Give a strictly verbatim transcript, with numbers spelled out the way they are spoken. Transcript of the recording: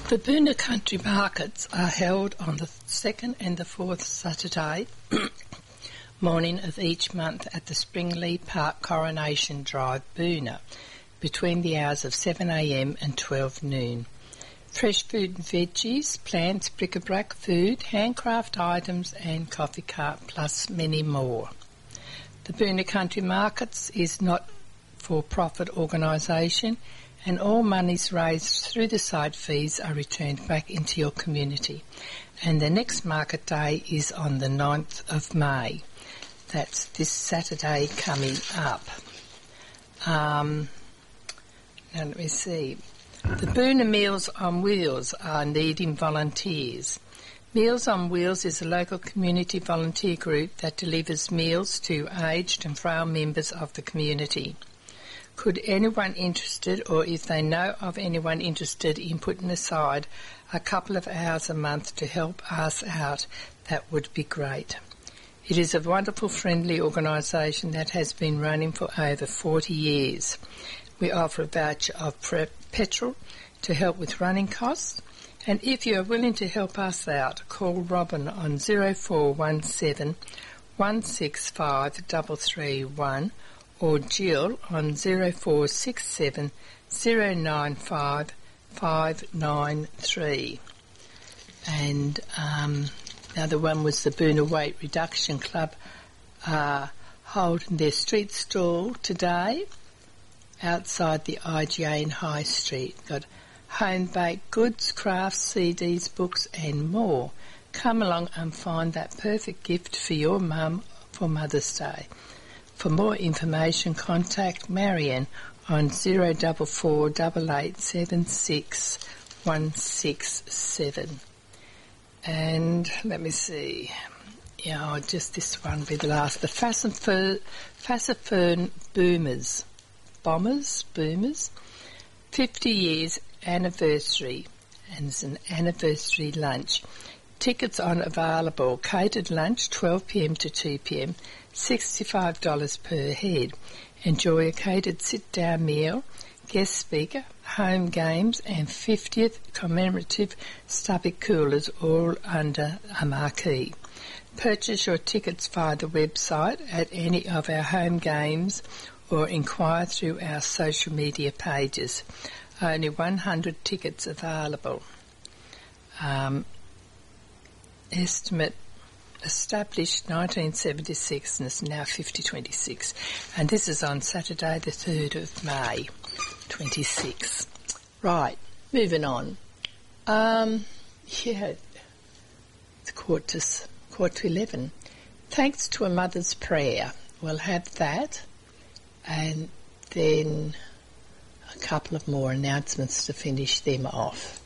The Boonah Country Markets are held on the second and the fourth Saturday morning of each month at the Springlee Park Coronation Drive, Boonah, between the hours of seven a m and twelve noon. Fresh food and veggies, plants, bric-a-brac food, handcraft items and coffee cart, plus many more. The Boonah Country Markets is not for-profit organisation, and all monies raised through the side fees are returned back into your community. And the next market day is on the ninth of May. That's this Saturday coming up. Um, now let me see. The Boonah Meals on Wheels are needing volunteers. Meals on Wheels is a local community volunteer group that delivers meals to aged and frail members of the community. Could anyone interested, or if they know of anyone interested in putting aside a couple of hours a month to help us out, that would be great. It is a wonderful, friendly organisation that has been running for over forty years. We offer a voucher of pre- petrol to help with running costs, and if you are willing to help us out, call Robin on zero four one seven, one six five, three three one or Jill on zero four six seven, zero nine five, five nine three. And um, the other one was the Boonah Weight Reduction Club uh, holding their street stall today outside the I G A in High Street. Got home-baked goods, crafts, C Ds, books and more. Come along and find that perfect gift for your mum for Mother's Day. For more information, contact Marianne on zero four four eight eight seven six one six seven. And let me see. Yeah, oh, just this one will be the last. The Fassifern, Fassifern Boomers. Bombers? Boomers? fifty years anniversary. And it's an anniversary lunch. Tickets on available. Catered lunch, twelve p m to two p m, sixty-five dollars per head. Enjoy a catered sit-down meal, guest speaker, home games and fiftieth commemorative stubby coolers all under a marquee. Purchase your tickets via the website at any of our home games or inquire through our social media pages. Only one hundred tickets available. Um, estimate established nineteen seventy-six and is now fifty twenty-six. And this is on Saturday the third of May, twenty-six. Right, moving on. Um, yeah, it's quarter to, quarter to eleven. Thanks to a mother's prayer. We'll have that. And then a couple of more announcements to finish them off.